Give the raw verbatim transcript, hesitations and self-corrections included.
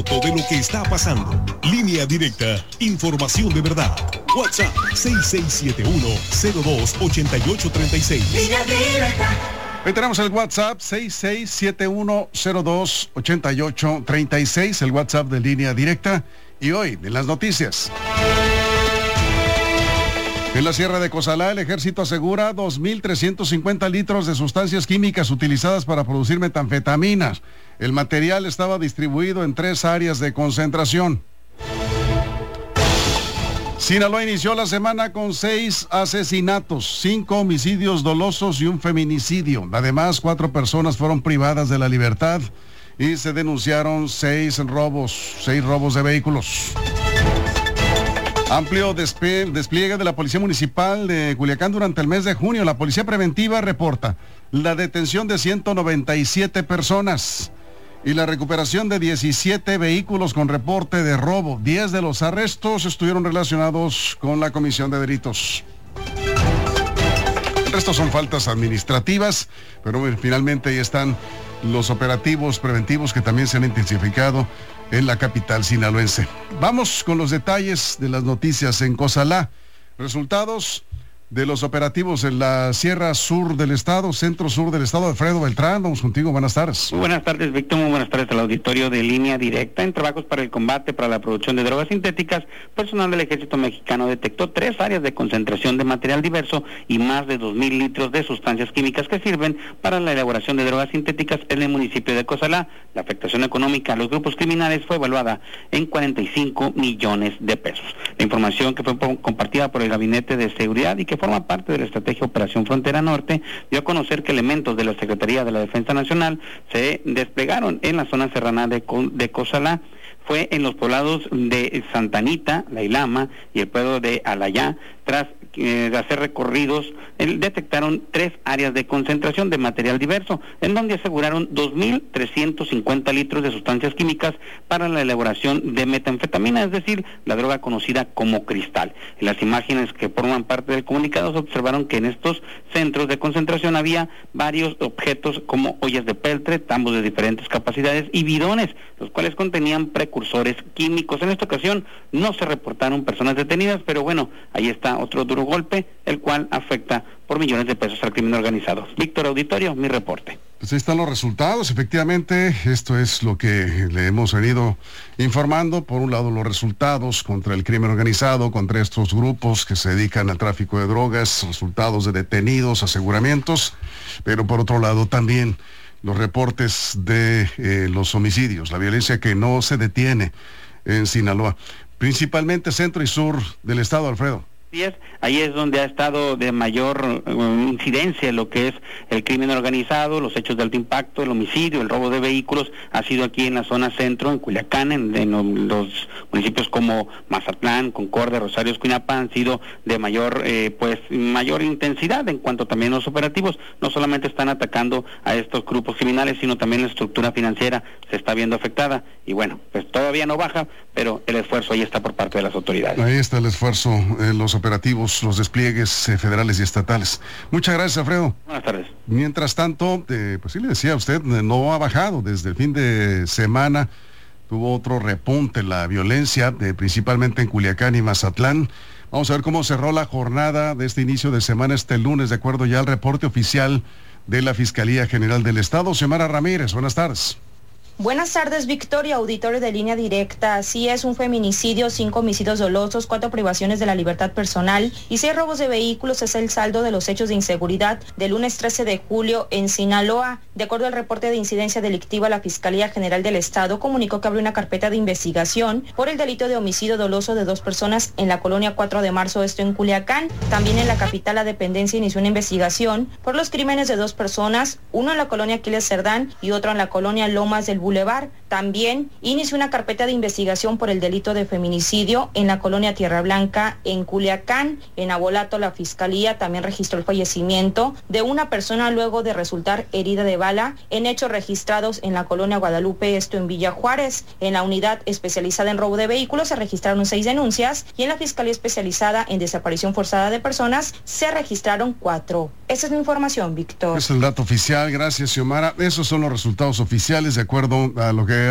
de lo que está pasando. Línea directa, información de verdad. WhatsApp seis seis siete uno, cero dos, ocho ocho tres seis. Línea directa. Hoy tenemos el WhatsApp seis seis siete uno, cero dos, ocho ocho tres seis, el WhatsApp de Línea Directa. Y hoy, en las noticias. En la Sierra de Cozalá, el ejército asegura dos mil trescientos cincuenta litros de sustancias químicas utilizadas para producir metanfetaminas. El material estaba distribuido en tres áreas de concentración. Sinaloa inició la semana con seis asesinatos, cinco homicidios dolosos y un feminicidio. Además, cuatro personas fueron privadas de la libertad y se denunciaron seis robos, seis robos de vehículos. Amplio despliegue de la Policía Municipal de Culiacán durante el mes de junio. La Policía Preventiva reporta la detención de ciento noventa y siete personas y la recuperación de diecisiete vehículos con reporte de robo. diez de los arrestos estuvieron relacionados con la comisión de delitos. El resto son faltas administrativas, pero bueno, finalmente ahí están los operativos preventivos que también se han intensificado en la capital sinaloense. Vamos con los detalles de las noticias en Cozalá. Resultados de los operativos en la Sierra Sur del Estado, Centro Sur del Estado. Alfredo Beltrán, vamos contigo, buenas tardes. Muy buenas tardes, Víctor, muy buenas tardes al auditorio de Línea Directa. En trabajos para el combate para la producción de drogas sintéticas, personal del Ejército Mexicano detectó tres áreas de concentración de material diverso y más de dos mil litros de sustancias químicas que sirven para la elaboración de drogas sintéticas en el municipio de Cozalá. La afectación económica a los grupos criminales fue evaluada en cuarenta y cinco millones de pesos. La información que fue compartida por el Gabinete de Seguridad y que forma parte de la estrategia Operación Frontera Norte, dio a conocer que elementos de la Secretaría de la Defensa Nacional se desplegaron en la zona serrana de, de Cozalá. Fue en los poblados de Santa Anita, La Ilama y el pueblo de Alayá. Tras eh, hacer recorridos, eh, detectaron tres áreas de concentración de material diverso, en donde aseguraron dos mil trescientos cincuenta litros de sustancias químicas para la elaboración de metanfetamina, es decir, la droga conocida como cristal. En las imágenes que forman parte del comunicado se observaron que en estos centros de concentración había varios objetos como ollas de peltre, tambos de diferentes capacidades y bidones, los cuales contenían precursores químicos. En esta ocasión no se reportaron personas detenidas, pero bueno, ahí está otro duro golpe, el cual afecta por millones de pesos al crimen organizado. Víctor Auditorio, mi reporte. Pues ahí están los resultados, efectivamente, esto es lo que le hemos venido informando. Por un lado, los resultados contra el crimen organizado, contra estos grupos que se dedican al tráfico de drogas, resultados de detenidos, aseguramientos, pero por otro lado también los reportes de eh, los homicidios, la violencia que no se detiene en Sinaloa, principalmente centro y sur del estado, Alfredo. Es, ahí es donde ha estado de mayor um, incidencia lo que es el crimen organizado, los hechos de alto impacto, el homicidio, el robo de vehículos, ha sido aquí en la zona centro, en Culiacán, en, en los municipios como Mazatlán, Concordia, Rosario, Escuinapa, han sido de mayor eh, pues mayor intensidad en cuanto también los operativos. No solamente están atacando a estos grupos criminales, sino también la estructura financiera se está viendo afectada, y bueno, pues todavía no baja, pero el esfuerzo ahí está por parte de las autoridades. Ahí está el esfuerzo, eh, los operativos, los despliegues eh, federales y estatales. Muchas gracias, Alfredo. Buenas tardes. Mientras tanto, eh, pues sí le decía a usted, no ha bajado desde el fin de semana. Tuvo otro repunte la violencia, eh, principalmente en Culiacán y Mazatlán. Vamos a ver cómo cerró la jornada de este inicio de semana este lunes, de acuerdo ya al reporte oficial de la Fiscalía General del Estado. Xiomara Ramírez, buenas tardes. Buenas tardes, Victoria, auditorio de Línea Directa. Así es, un feminicidio, cinco homicidios dolosos, cuatro privaciones de la libertad personal y seis robos de vehículos es el saldo de los hechos de inseguridad del lunes trece de julio en Sinaloa. De acuerdo al reporte de incidencia delictiva, la Fiscalía General del Estado comunicó que abrió una carpeta de investigación por el delito de homicidio doloso de dos personas en la colonia cuatro de marzo, esto en Culiacán. También en la capital, la dependencia inició una investigación por los crímenes de dos personas, uno en la colonia Aquiles Cerdán y otro en la colonia Lomas del Boulevard. También inició una carpeta de investigación por el delito de feminicidio en la colonia Tierra Blanca, en Culiacán. En Abolato, la Fiscalía también registró el fallecimiento de una persona luego de resultar herida de bala en hechos registrados en la colonia Guadalupe, esto en Villa Juárez. En la unidad especializada en robo de vehículos se registraron seis denuncias y en la Fiscalía especializada en desaparición forzada de personas se registraron cuatro. Esa es mi información, Víctor. Es el dato oficial, gracias, Xiomara. Esos son los resultados oficiales de acuerdo a lo que